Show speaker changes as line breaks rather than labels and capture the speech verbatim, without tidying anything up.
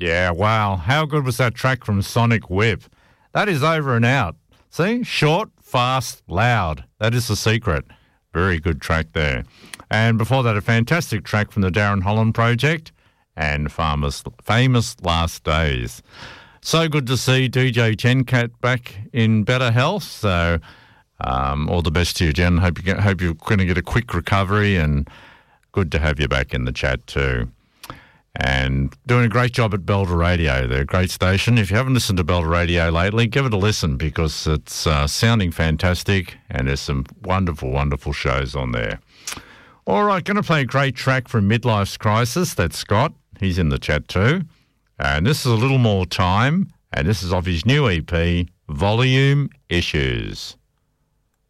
Yeah, wow. How good was that track from Sonic Whip? That is Over and Out. See? Short, fast, loud. That is the secret. Very good track there. And before that, a fantastic track from the Darren Holland Project and Famous, famous Last Days. So good to see D J Gencat back in better health. So um, all the best to you, Jen. Hope, you get, hope you're going to get a quick recovery, and good to have you back in the chat too. And doing a great job at Belter Radio. They're a great station. If you haven't listened to Belter Radio lately, give it a listen because it's uh, sounding fantastic and there's some wonderful, wonderful shows on there. All right, going to play a great track from Midlife's Crisis. That's Scott. He's in the chat too. And this is A Little More Time, and this is off his new E P, Volume Issues.